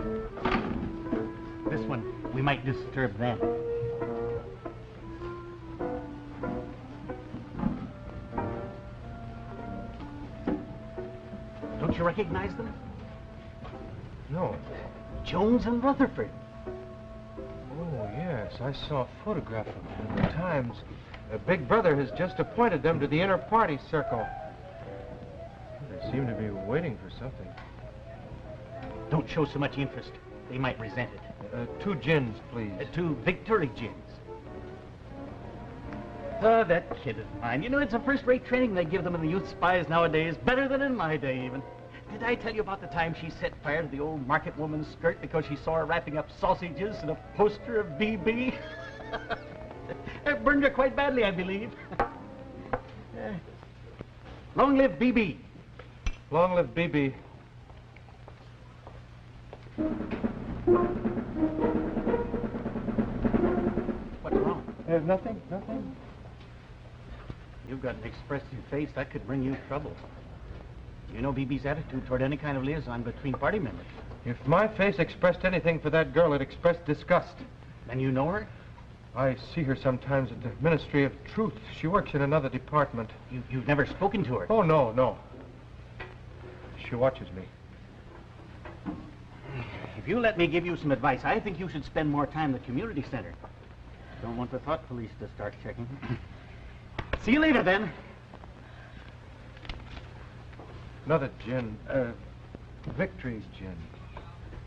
This one, we might disturb them. Don't you recognize them? No. Jones and Rutherford. Oh, yes. I saw a photograph of them in the Times. Big Brother has just appointed them to the inner party circle. They seem to be waiting for something. Don't show so much interest. They might resent it. 2 gins, please. 2 Victory gins. Oh, that kid of mine. You know, it's a first-rate training they give them in the youth spies nowadays. Better than in my day, even. Did I tell you about the time she set fire to the old market woman's skirt because she saw her wrapping up sausages and a poster of BB? It burned her quite badly, I believe. Long live BB. Long live BB. What's wrong? Nothing, nothing. You've got an expressive face. That could bring you trouble. You know BB's attitude toward any kind of liaison between party members. If my face expressed anything for that girl, it expressed disgust. Then you know her? I see her sometimes at the Ministry of Truth. She works in another department. You've never spoken to her? Oh, no, no. She watches me. If you let me give you some advice, I think you should spend more time at the community center. Don't want the thought police to start checking. See you later, then. Another gin. Victory gin.